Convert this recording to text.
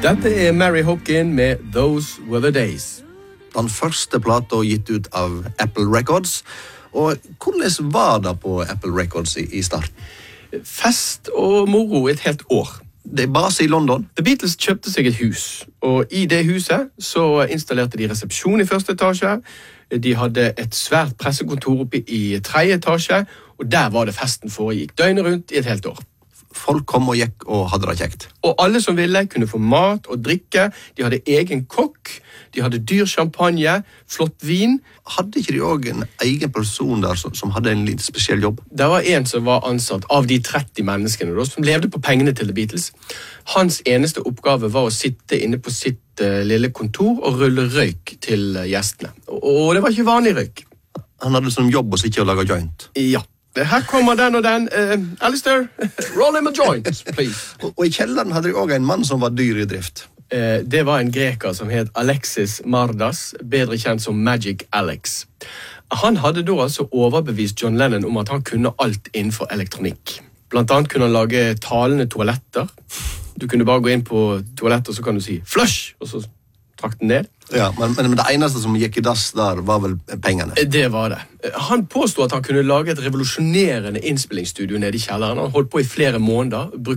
Dette Mary Hopkin med Those Were The Days. Den første plata gitt ut av Apple Records. Og hvordan var det på Apple Records i starten? Fest og moro et helt år. Det base i London. The Beatles kjøpte seg et hus, og i det huset så installerte de resepsjon i første etasje. De hadde et svært pressekontor oppe i 3. etasje, og der var det festen foregikk døgnet rundt i et helt år. Folk kom og gikk og hadde det kjekt. Og alle som ville kunne få mat og drikke. De hadde egen kokk, de hadde dyr champagne, flott vin. Hadde ikke de også en egen person der som hadde en litt spesiell jobb? Det var en som var ansatt av de 30 menneskene da, som levde på pengene til The Beatles. Hans eneste oppgave var å sitte inne på sitt lille kontor og rulle røyk til gjestene. Og det var ikke vanlig røyk. Han hadde som jobb å sitte og lage joint. Ja. Her kommer den og den. Alistair, roll him a joint, please. Og i kjelleren hadde de også en mann som var dyr i drift. Det var en greker som het Alexis Mardas, bedre kjent som Magic Alex. Han hadde da altså overbevist John Lennon om at han kunne alt innenfor elektronikk. Blant annet kunne han lage talende toaletter. Du kunne bare gå inn på toalettet, og så kan du si «flush», og så trakk den ned. Ja, men det eneste som gikk i dass der var vel pengene. Det var det. Han påstod at han kunne lage et revolusjonerende innspillingsstudio nede i kjelleren. Han holdt på i flere måneder, brukte